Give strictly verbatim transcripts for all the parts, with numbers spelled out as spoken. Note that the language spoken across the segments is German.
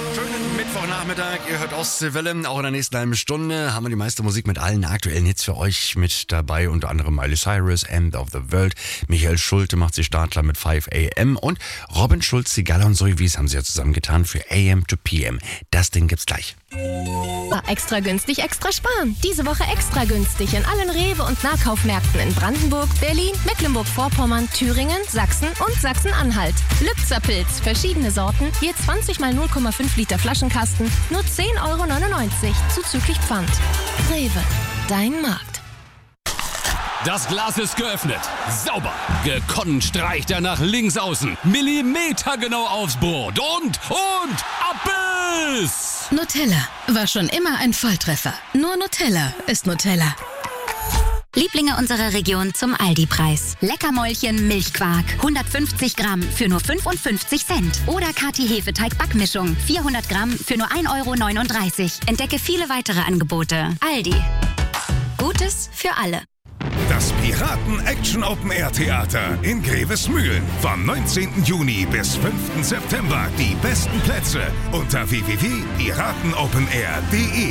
Schönen Mittwochnachmittag, ihr hört Ostseewelle. Auch in der nächsten halben Stunde haben wir die meiste Musik mit allen aktuellen Hits für euch mit dabei. Unter anderem Miley Cyrus, End of the World. Michael Schulte macht sich Startler mit five a m. Und Robin Schulz, Sigala und Zoe Wies haben sie ja zusammengetan für A M to P M. Das Ding gibt's gleich. Extra günstig, extra sparen. Diese Woche extra günstig in allen Rewe- und Nahkaufmärkten in Brandenburg, Berlin, Mecklenburg-Vorpommern, Thüringen, Sachsen und Sachsen-Anhalt. Lübzer Pilz, verschiedene Sorten, je zwanzig mal null Komma fünf Liter Flaschenkasten, nur zehn Euro neunundneunzig, zuzüglich Pfand. Rewe, dein Markt. Das Glas ist geöffnet. Sauber. Gekonnt streicht er nach links außen. Millimetergenau aufs Brot. Und, und, Abbiss! Nutella war schon immer ein Volltreffer. Nur Nutella ist Nutella. Lieblinge unserer Region zum Aldi-Preis. Leckermäulchen Milchquark, hundertfünfzig Gramm für nur fünfundfünfzig Cent. Oder Kati Hefeteig-Backmischung, vierhundert Gramm für nur ein Euro neununddreißig. Entdecke viele weitere Angebote. Aldi. Gutes für alle. Das Piraten-Action-Open-Air-Theater in Grevesmühlen. Vom neunzehnten Juni bis fünften September. Die besten Plätze unter w w w punkt piratenopenair punkt d e.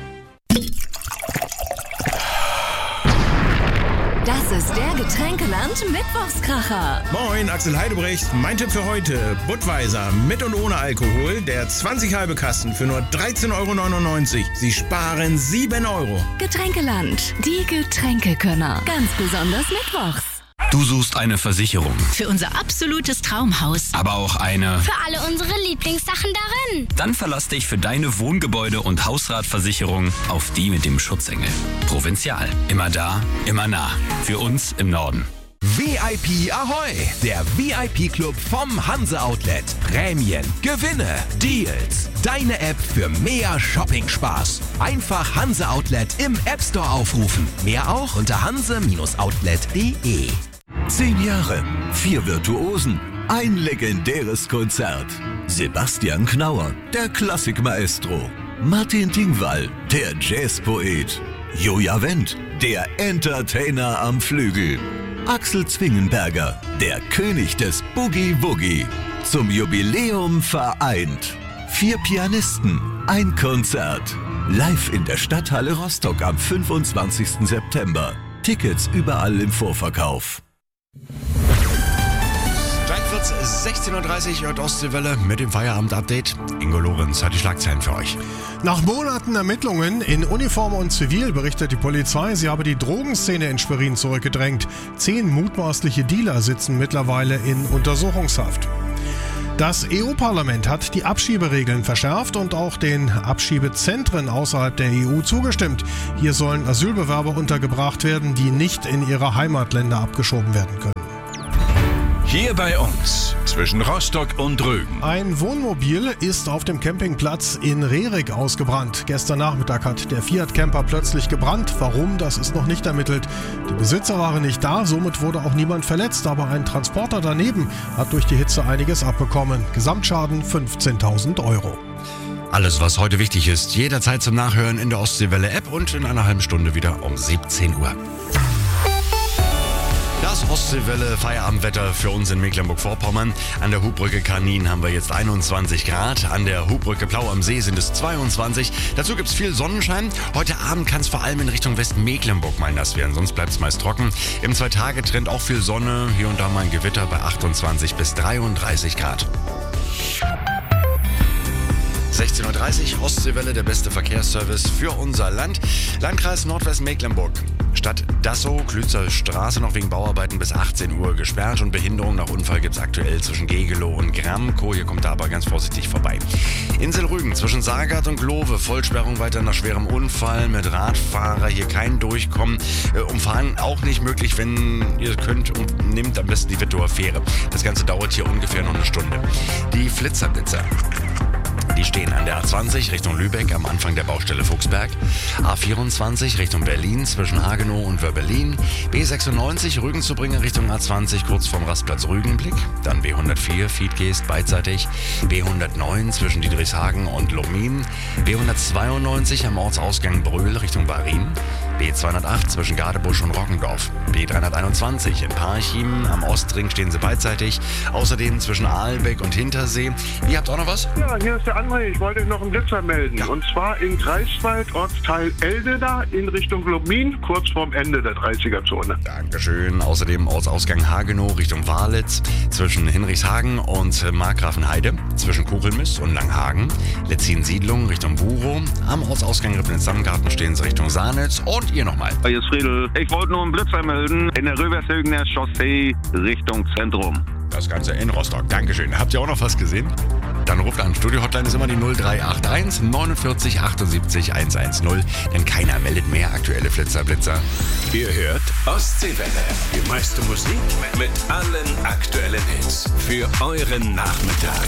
Das ist der Getränkeland Mittwochskracher. Moin, Axel Heidebrecht. Mein Tipp für heute: Budweiser mit und ohne Alkohol. Der zwanzig halbe Kasten für nur dreizehn Euro neunundneunzig. Sie sparen sieben Euro. Getränkeland, die Getränkekönner. Ganz besonders mittwochs. Du suchst eine Versicherung, Für unser absolutes Traumhaus. aber auch eine. Für alle unsere Lieblingssachen darin. Dann verlass dich für deine Wohngebäude- und Hausratversicherung auf die mit dem Schutzengel. Provinzial. Immer da, immer nah. Für uns im Norden. V I P Ahoi! Der V I P-Club vom Hanse Outlet. Prämien, Gewinne, Deals. Deine App für mehr Shopping-Spaß. Einfach Hanse Outlet im App Store aufrufen. Mehr auch unter hanse Outlet punkt d e. Zehn Jahre, vier Virtuosen, ein legendäres Konzert. Sebastian Knauer, der Klassikmaestro. Martin Dingwall, der Jazzpoet. Joja Wendt, der Entertainer am Flügel. Axel Zwingenberger, der König des Boogie-Woogie. Zum Jubiläum vereint. Vier Pianisten, ein Konzert. Live in der Stadthalle Rostock am fünfundzwanzigsten September. Tickets überall im Vorverkauf. Gleich wird's sechzehn Uhr dreißig, hört Ostseewelle mit dem Feierabend-Update. Ingo Lorenz hat die Schlagzeilen für euch. Nach Monaten Ermittlungen in Uniform und Zivil berichtet die Polizei, sie habe die Drogenszene in Schwerin zurückgedrängt. Zehn mutmaßliche Dealer sitzen mittlerweile in Untersuchungshaft. Das E U-Parlament hat die Abschieberegeln verschärft und auch den Abschiebezentren außerhalb der E U zugestimmt. Hier sollen Asylbewerber untergebracht werden, die nicht in ihre Heimatländer abgeschoben werden können. Hier bei uns, zwischen Rostock und Rügen. Ein Wohnmobil ist auf dem Campingplatz in Rerik ausgebrannt. Gestern Nachmittag hat der Fiat Camper plötzlich gebrannt. Warum, das ist noch nicht ermittelt. Die Besitzer waren nicht da, somit wurde auch niemand verletzt. Aber ein Transporter daneben hat durch die Hitze einiges abbekommen. Gesamtschaden fünfzehntausend Euro. Alles, was heute wichtig ist, jederzeit zum Nachhören in der Ostseewelle-App und in einer halben Stunde wieder um siebzehn Uhr. Das Ostseewelle Feierabendwetter für uns in Mecklenburg-Vorpommern. An der Hubbrücke Kanin haben wir jetzt einundzwanzig Grad. An der Hubbrücke Plau am See sind es zweiundzwanzig. Dazu gibt es viel Sonnenschein. Heute Abend kann es vor allem in Richtung Westmecklenburg mal nass werden, sonst bleibt es meist trocken. Im Zwei-Tage-Trend auch viel Sonne. Hier und da mal ein Gewitter bei achtundzwanzig bis dreiunddreißig Grad. sechzehn Uhr dreißig, Ostseewelle, der beste Verkehrsservice für unser Land. Landkreis Nordwestmecklenburg. Stadt Dassow, Klützer Straße noch wegen Bauarbeiten bis achtzehn Uhr gesperrt und Behinderung nach Unfall gibt es aktuell zwischen Gegelow und Gramkow. Hier kommt da aber ganz vorsichtig vorbei. Insel Rügen zwischen Saargard und Glove. Vollsperrung weiter nach schwerem Unfall mit Radfahrer. Hier kein Durchkommen. Äh, umfahren auch nicht möglich, wenn ihr könnt und nehmt am besten die Wittower Fähre. Das Ganze dauert hier ungefähr noch eine Stunde. Die Flitzerblitzer. Die stehen an der A zwanzig Richtung Lübeck am Anfang der Baustelle Fuchsberg, A vierundzwanzig Richtung Berlin zwischen Hagenow und Wörbelin, B sechsundneunzig Rügen zu bringen Richtung A zwanzig kurz vorm Rastplatz Rügenblick, dann B hundertvier Fiedgeest beidseitig, B hundertneun zwischen Diedrichshagen und Lomin, B hundertzweiundneunzig am Ortsausgang Bröl Richtung Barin, B zweihundertacht zwischen Gadebusch und Roggendorf, B dreihunderteinundzwanzig in Parchim am Ostring stehen sie beidseitig, außerdem zwischen Aalbeck und Hintersee. Ihr habt auch noch was? Ja, hier ist der André, ich wollte noch einen Blitzer melden. Ja. Und zwar in Greifswald, Ortsteil Eldena in Richtung Lubmin, kurz vorm Ende der dreißiger-Zone. Dankeschön. Außerdem Ortsausgang Hagenow Richtung Walitz, zwischen Hinrichshagen und Markgrafenheide, zwischen Kuchelmist und Langhagen, Letzin-Siedlung Richtung Burow, am Ortsausgang Ribnitz-Samgarten stehen sie Richtung Sahnitz und ihr nochmal. Hier ist Friedel. Ich wollte nur einen Blitzer melden in der Rövershögener Chaussee Richtung Zentrum. Das Ganze in Rostock. Dankeschön. Habt ihr auch noch was gesehen? Dann ruft an. Studio-Hotline ist immer die null drei acht eins neunundvierzig achtundsiebzig hundertzehn. Denn keiner meldet mehr aktuelle Flitzer-Blitzer. Ihr hört Ostseewelle. Die meiste Musik mit allen aktuellen Hits. Für euren Nachmittag.